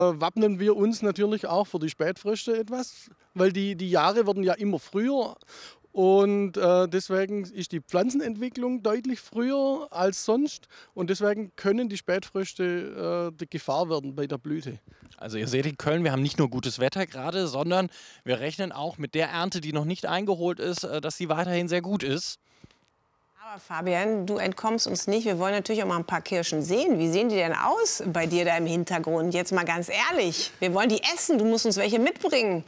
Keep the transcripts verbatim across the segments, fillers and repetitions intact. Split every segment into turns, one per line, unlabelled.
wappnen wir uns natürlich auch für die Spätfröste etwas, weil die, die Jahre werden ja immer früher. Und äh, deswegen ist die Pflanzenentwicklung deutlich früher als sonst. Und deswegen können die Spätfröste äh, die Gefahr werden bei der Blüte.
Also ihr seht in Köln, wir haben nicht nur gutes Wetter gerade, sondern wir rechnen auch mit der Ernte, die noch nicht eingeholt ist, dass sie weiterhin sehr gut ist.
Aber Fabian, du entkommst uns nicht. Wir wollen natürlich auch mal ein paar Kirschen sehen. Wie sehen die denn aus bei dir da im Hintergrund? Jetzt mal ganz ehrlich. Wir wollen die essen. Du musst uns welche mitbringen.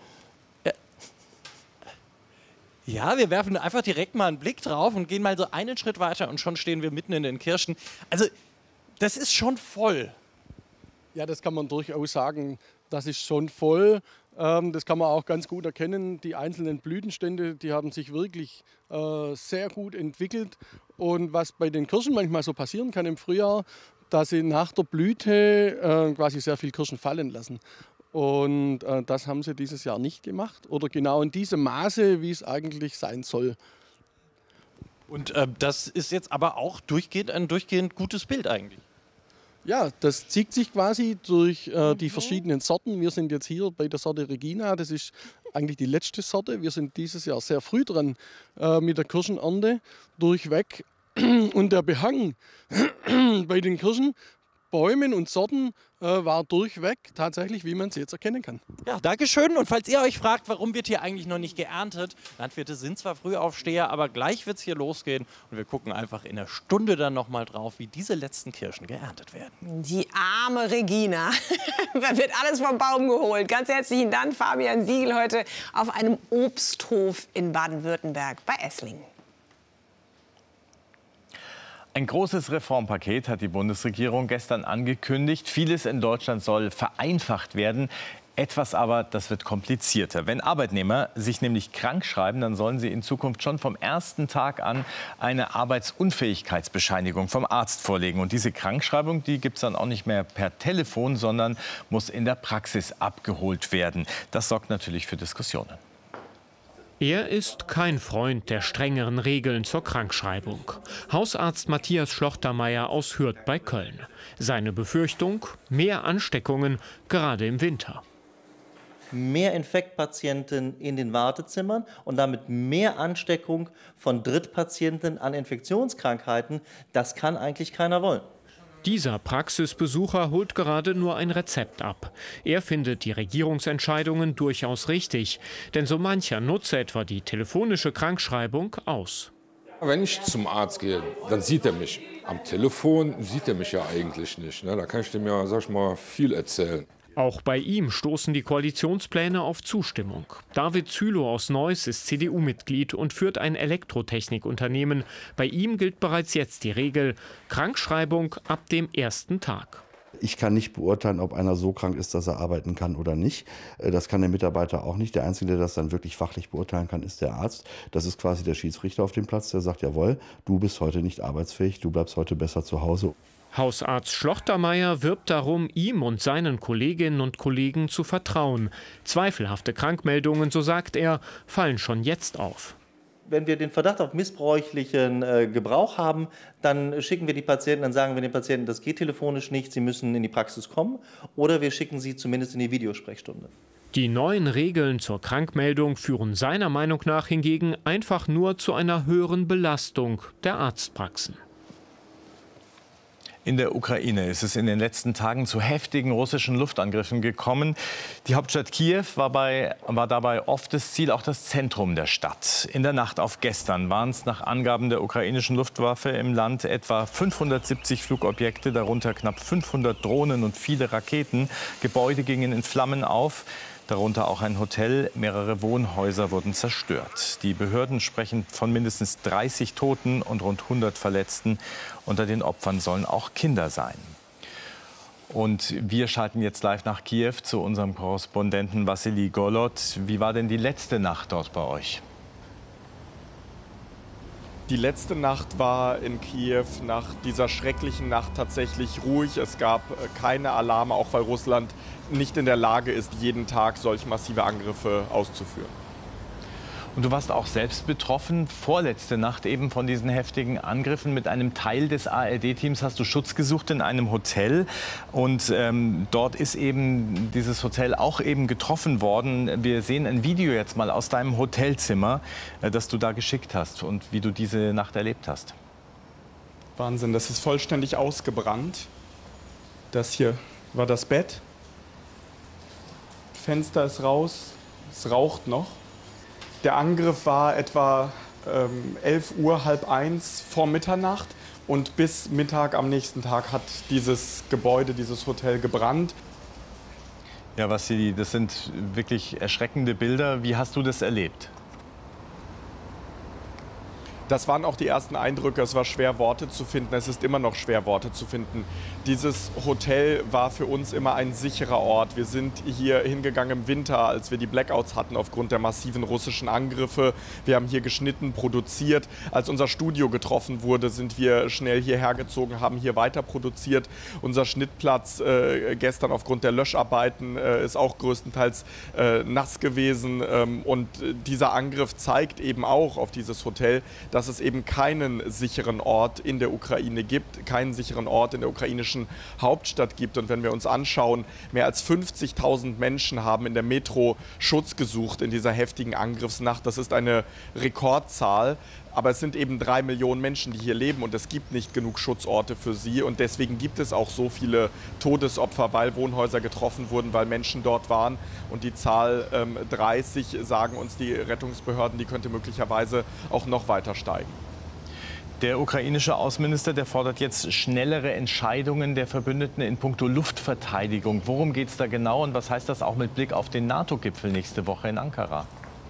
Ja, wir werfen einfach direkt mal einen Blick drauf und gehen mal so einen Schritt weiter und schon stehen wir mitten in den Kirschen. Also, das ist schon voll.
Ja, das kann man durchaus sagen. Das ist schon voll. Ähm, das kann man auch ganz gut erkennen. Die einzelnen Blütenstände, die haben sich wirklich äh, sehr gut entwickelt. Und was bei den Kirschen manchmal so passieren kann im Frühjahr, dass sie nach der Blüte äh, quasi sehr viel Kirschen fallen lassen. Und äh, das haben sie dieses Jahr nicht gemacht oder genau in diesem Maße, wie es eigentlich sein soll.
Und äh, das ist jetzt aber auch durchgehend ein durchgehend gutes Bild eigentlich.
Ja, das zieht sich quasi durch äh, die verschiedenen Sorten. Wir sind jetzt hier bei der Sorte Regina, das ist eigentlich die letzte Sorte. Wir sind dieses Jahr sehr früh dran äh, mit der Kirschenernte durchweg. Und der Behang bei den Kirschen, Bäumen und Sorten äh, war durchweg tatsächlich, wie man es jetzt erkennen kann.
Ja, Dankeschön. Und falls ihr euch fragt, warum wird hier eigentlich noch nicht geerntet, Landwirte sind zwar Frühaufsteher, aber gleich wird es hier losgehen. Und wir gucken einfach in einer Stunde dann noch mal drauf, wie diese letzten Kirschen geerntet werden.
Die arme Regina. Da wird alles vom Baum geholt. Ganz herzlichen Dank, Fabian Siegel, heute auf einem Obsthof in Baden-Württemberg bei Esslingen.
Ein großes Reformpaket hat die Bundesregierung gestern angekündigt. Vieles in Deutschland soll vereinfacht werden. Etwas aber, das wird komplizierter. Wenn Arbeitnehmer sich nämlich krank schreiben, dann sollen sie in Zukunft schon vom ersten Tag an eine Arbeitsunfähigkeitsbescheinigung vom Arzt vorlegen. Und diese Krankschreibung, die gibt es dann auch nicht mehr per Telefon, sondern muss in der Praxis abgeholt werden. Das sorgt natürlich für Diskussionen.
Er ist kein Freund der strengeren Regeln zur Krankschreibung. Hausarzt Matthias Schlochtermeier aus Hürth bei Köln. Seine Befürchtung: mehr Ansteckungen, gerade im Winter.
Mehr Infektpatienten in den Wartezimmern und damit mehr Ansteckung von Drittpatienten an Infektionskrankheiten, das kann eigentlich keiner wollen.
Dieser Praxisbesucher holt gerade nur ein Rezept ab. Er findet die Regierungsentscheidungen durchaus richtig, denn so mancher nutze etwa die telefonische Krankschreibung aus.
Wenn ich zum Arzt gehe, dann sieht er mich. Am Telefon sieht er mich ja eigentlich nicht. Ne? Da kann ich dem ja, sag ich mal, viel erzählen.
Auch bei ihm stoßen die Koalitionspläne auf Zustimmung. David Zülow aus Neuss ist C D U-Mitglied und führt ein Elektrotechnikunternehmen. Bei ihm gilt bereits jetzt die Regel: Krankschreibung ab dem ersten Tag.
Ich kann nicht beurteilen, ob einer so krank ist, dass er arbeiten kann oder nicht. Das kann der Mitarbeiter auch nicht. Der Einzige, der das dann wirklich fachlich beurteilen kann, ist der Arzt. Das ist quasi der Schiedsrichter auf dem Platz, der sagt: Jawohl, du bist heute nicht arbeitsfähig, du bleibst heute besser zu Hause.
Hausarzt Schlochtermeier wirbt darum, ihm und seinen Kolleginnen und Kollegen zu vertrauen. Zweifelhafte Krankmeldungen, so sagt er, fallen schon jetzt auf.
Wenn wir den Verdacht auf missbräuchlichen äh, Gebrauch haben, dann schicken wir die Patienten, dann sagen wir den Patienten, das geht telefonisch nicht, sie müssen in die Praxis kommen, oder wir schicken sie zumindest in die Videosprechstunde.
Die neuen Regeln zur Krankmeldung führen seiner Meinung nach hingegen einfach nur zu einer höheren Belastung der Arztpraxen.
In der Ukraine ist es in den letzten Tagen zu heftigen russischen Luftangriffen gekommen. Die Hauptstadt Kiew war, bei, war dabei oft das Ziel, auch das Zentrum der Stadt. In der Nacht auf gestern waren es nach Angaben der ukrainischen Luftwaffe im Land etwa fünfhundertsiebzig Flugobjekte, darunter knapp fünfhundert Drohnen und viele Raketen. Gebäude gingen in Flammen auf. Darunter auch ein Hotel, mehrere Wohnhäuser wurden zerstört. Die Behörden sprechen von mindestens dreißig Toten und rund hundert Verletzten. Unter den Opfern sollen auch Kinder sein. Und wir schalten jetzt live nach Kiew zu unserem Korrespondenten Wassili Golod. Wie war denn die letzte Nacht dort bei euch?
Die letzte Nacht war in Kiew nach dieser schrecklichen Nacht tatsächlich ruhig. Es gab keine Alarme, auch weil Russland nicht in der Lage ist, jeden Tag solch massive Angriffe auszuführen.
Und du warst auch selbst betroffen, vorletzte Nacht eben von diesen heftigen Angriffen. Mit einem Teil des A R D-Teams hast du Schutz gesucht in einem Hotel. Und ähm, dort ist eben dieses Hotel auch eben getroffen worden. Wir sehen ein Video jetzt mal aus deinem Hotelzimmer, äh, das du da geschickt hast und wie du diese Nacht erlebt hast.
Wahnsinn, das ist vollständig ausgebrannt. Das hier war das Bett. Fenster ist raus, es raucht noch. Der Angriff war etwa ähm, elf Uhr, halb eins vor Mitternacht. Und bis Mittag am nächsten Tag hat dieses Gebäude, dieses Hotel gebrannt.
Ja, Vassili, das sind wirklich erschreckende Bilder. Wie hast du das erlebt?
Das waren auch die ersten Eindrücke. Es war schwer, Worte zu finden. Es ist immer noch schwer, Worte zu finden. Dieses Hotel war für uns immer ein sicherer Ort. Wir sind hier hingegangen im Winter, als wir die Blackouts hatten aufgrund der massiven russischen Angriffe. Wir haben hier geschnitten, produziert. Als unser Studio getroffen wurde, sind wir schnell hierher gezogen, haben hier weiter produziert. Unser Schnittplatz äh, gestern aufgrund der Löscharbeiten äh, ist auch größtenteils äh, nass gewesen. Ähm, und dieser Angriff zeigt eben auch auf dieses Hotel, dass es eben keinen sicheren Ort in der Ukraine gibt, keinen sicheren Ort in der ukrainischen Hauptstadt gibt. Und wenn wir uns anschauen, mehr als fünfzigtausend Menschen haben in der Metro Schutz gesucht in dieser heftigen Angriffsnacht. Das ist eine Rekordzahl. Aber es sind eben drei Millionen Menschen, die hier leben und es gibt nicht genug Schutzorte für sie. Und deswegen gibt es auch so viele Todesopfer, weil Wohnhäuser getroffen wurden, weil Menschen dort waren. Und die Zahl ähm, dreißig, sagen uns die Rettungsbehörden, die könnte möglicherweise auch noch weiter steigen.
Der ukrainische Außenminister, der fordert jetzt schnellere Entscheidungen der Verbündeten in puncto Luftverteidigung. Worum geht es da genau und was heißt das auch mit Blick auf den NATO-Gipfel nächste Woche in Ankara?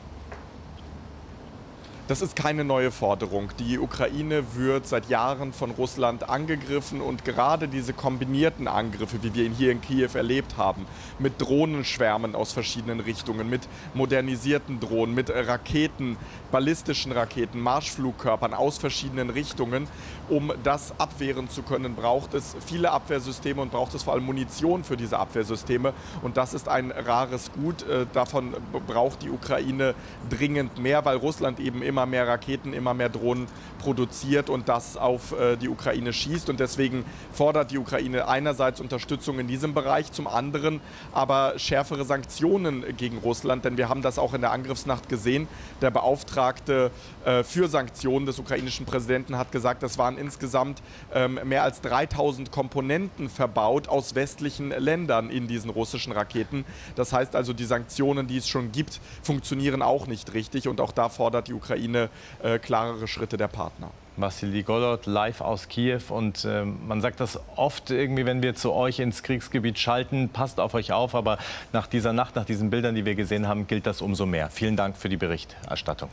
Das ist keine neue Forderung. Die Ukraine wird seit Jahren von Russland angegriffen und gerade diese kombinierten Angriffe, wie wir ihn hier in Kiew erlebt haben, mit Drohnenschwärmen aus verschiedenen Richtungen, mit modernisierten Drohnen, mit Raketen, ballistischen Raketen, Marschflugkörpern aus verschiedenen Richtungen. Um das abwehren zu können, braucht es viele Abwehrsysteme und braucht es vor allem Munition für diese Abwehrsysteme. Und das ist ein rares Gut. Davon braucht die Ukraine dringend mehr, weil Russland eben immer immer mehr Raketen, immer mehr Drohnen produziert und das auf äh, die Ukraine schießt. Und deswegen fordert die Ukraine einerseits Unterstützung in diesem Bereich, zum anderen aber schärfere Sanktionen gegen Russland. Denn wir haben das auch in der Angriffsnacht gesehen. Der Beauftragte äh, für Sanktionen des ukrainischen Präsidenten hat gesagt, es waren insgesamt ähm, mehr als dreitausend Komponenten verbaut aus westlichen Ländern in diesen russischen Raketen. Das heißt also, die Sanktionen, die es schon gibt, funktionieren auch nicht richtig. Und auch da fordert die Ukraine Äh, klarere Schritte der Partner.
Vassili Golod, live aus Kiew. Und äh, man sagt das oft irgendwie, wenn wir zu euch ins Kriegsgebiet schalten, passt auf euch auf. Aber nach dieser Nacht, nach diesen Bildern, die wir gesehen haben, gilt das umso mehr. Vielen Dank für die Berichterstattung.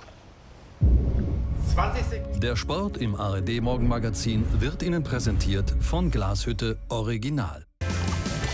Der Sport im A R D Morgenmagazin wird Ihnen präsentiert von Glashütte Original.